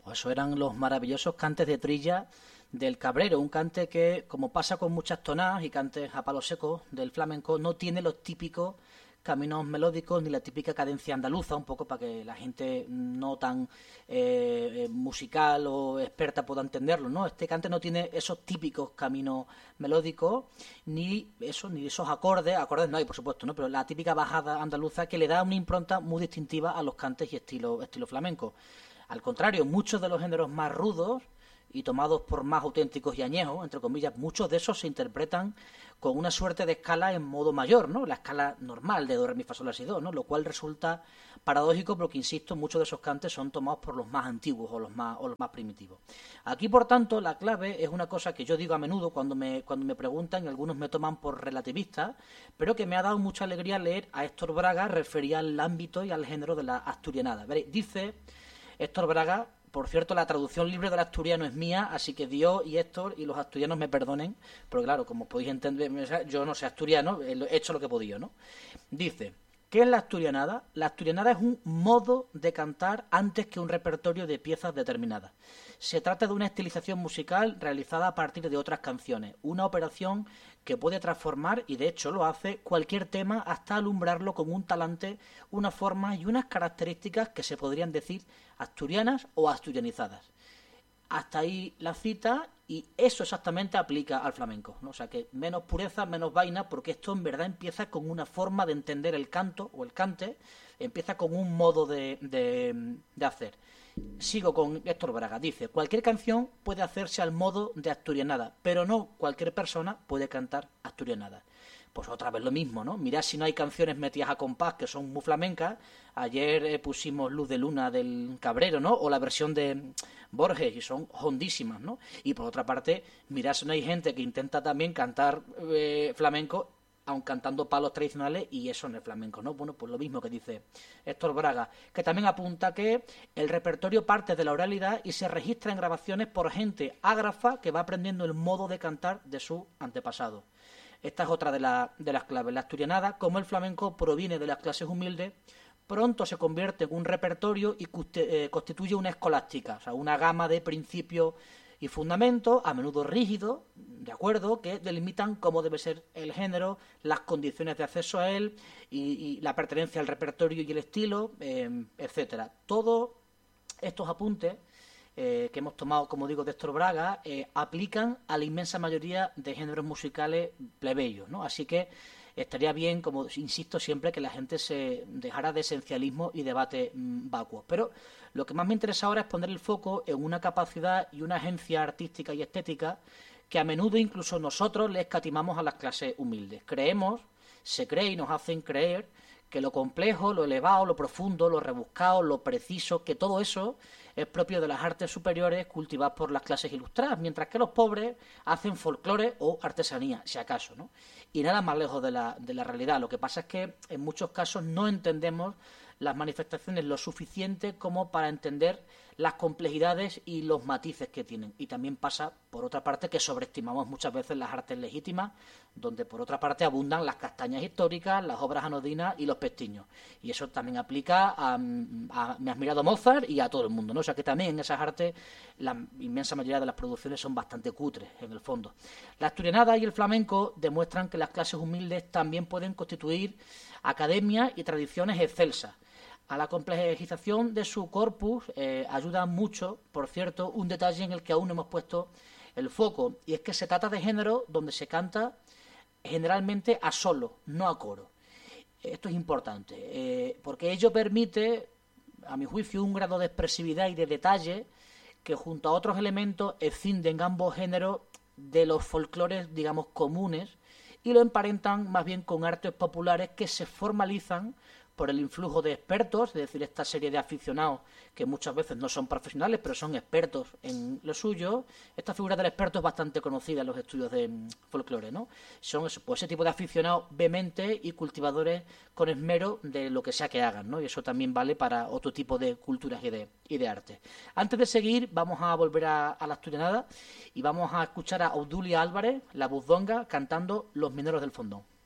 Pues eso eran los maravillosos cantes de trilla del Cabrero, un cante que, como pasa con muchas tonadas y cantes a palo seco del flamenco, no tiene los típicos caminos melódicos ni la típica cadencia andaluza, un poco para que la gente no tan musical o experta pueda entenderlo, ¿no? Este cante no tiene esos típicos caminos melódicos, ni esos acordes no hay, por supuesto, ¿no? Pero la típica bajada andaluza que le da una impronta muy distintiva a los cantes y estilo flamenco. Al contrario, muchos de los géneros más rudos y tomados por más auténticos y añejos, entre comillas, muchos de esos se interpretan con una suerte de escala en modo mayor, ¿no? La escala normal de do, re, mi, fa, sol, la, si, do, ¿no? Lo cual resulta paradójico porque, insisto, muchos de esos cantes son tomados por los más antiguos o los más primitivos. Aquí, por tanto, la clave es una cosa que yo digo a menudo cuando me preguntan, y algunos me toman por relativista, pero que me ha dado mucha alegría leer a Héctor Braga referir al ámbito y al género de la asturianada. Veréis, dice Héctor Braga. Por cierto, la traducción libre del asturiano es mía, así que Dios y Héctor y los asturianos me perdonen, porque claro, como podéis entender, yo no sé asturiano, he hecho lo que he podido, ¿no? Dice, ¿qué es la asturianada? La asturianada es un modo de cantar antes que un repertorio de piezas determinadas. Se trata de una estilización musical realizada a partir de otras canciones, una operación que puede transformar, y de hecho lo hace, cualquier tema hasta alumbrarlo con un talante, una forma y unas características que se podrían decir asturianas o asturianizadas. Hasta ahí la cita, y eso exactamente aplica al flamenco, ¿no? O sea que menos pureza, menos vaina, porque esto en verdad empieza con una forma de entender el canto o el cante, empieza con un modo de hacer. Sigo con Héctor Braga. Dice, cualquier canción puede hacerse al modo de asturianada, pero no cualquier persona puede cantar asturianada. Pues otra vez lo mismo, ¿no? Mirad si no hay canciones metidas a compás que son muy flamencas. Ayer pusimos Luz de Luna del Cabrero, ¿no? O la versión de Borges, y son hondísimas, ¿no? Y por otra parte, mirad si no hay gente que intenta también cantar flamenco, aun cantando palos tradicionales, y eso no es flamenco, ¿no? Bueno, pues lo mismo que dice Héctor Braga, que también apunta que el repertorio parte de la oralidad y se registra en grabaciones por gente ágrafa que va aprendiendo el modo de cantar de sus antepasados. Esta es otra de las claves. La asturianada, como el flamenco proviene de las clases humildes, pronto se convierte en un repertorio y constituye una escolástica, o sea, una gama de principios y fundamentos, a menudo rígidos, de acuerdo, que delimitan cómo debe ser el género, las condiciones de acceso a él y la pertenencia al repertorio y el estilo, etcétera. Todos estos apuntes que hemos tomado, como digo, de Héctor Braga, aplican a la inmensa mayoría de géneros musicales plebeyos, ¿no? Así que estaría bien, como insisto siempre, que la gente se dejara de esencialismo y debate vacuos. Pero lo que más me interesa ahora es poner el foco en una capacidad y una agencia artística y estética que a menudo incluso nosotros le escatimamos a las clases humildes. Se cree y nos hacen creer que lo complejo, lo elevado, lo profundo, lo rebuscado, lo preciso, que todo eso es propio de las artes superiores cultivadas por las clases ilustradas, mientras que los pobres hacen folclore o artesanía, si acaso, ¿no? Y nada más lejos de la realidad. Lo que pasa es que en muchos casos no entendemos las manifestaciones lo suficiente como para entender las complejidades y los matices que tienen. Y también pasa, por otra parte, que sobreestimamos muchas veces las artes legítimas, donde por otra parte abundan las castañas históricas, las obras anodinas y los pestiños. Y eso también aplica a mi admirado Mozart y a todo el mundo, ¿no? O sea que también en esas artes la inmensa mayoría de las producciones son bastante cutres, en el fondo. La asturianada y el flamenco demuestran que las clases humildes también pueden constituir academias y tradiciones excelsas. A la complejización de su corpus ayuda mucho, por cierto, un detalle en el que aún no hemos puesto el foco, y es que se trata de género donde se canta generalmente a solo, no a coro. Esto es importante, porque ello permite, a mi juicio, un grado de expresividad y de detalle que junto a otros elementos escinden ambos géneros de los folclores, digamos, comunes, y lo emparentan más bien con artes populares que se formalizan por el influjo de expertos, es decir, esta serie de aficionados que muchas veces no son profesionales, pero son expertos en lo suyo. Esta figura del experto es bastante conocida en los estudios de folclore, ¿no? Son eso, pues ese tipo de aficionados vehementes y cultivadores con esmero de lo que sea que hagan, ¿no? Y eso también vale para otro tipo de culturas y de arte. Antes de seguir, vamos a volver a la asturianada y vamos a escuchar a Obdulia Álvarez, la buzonga, cantando Los Mineros del Fondón.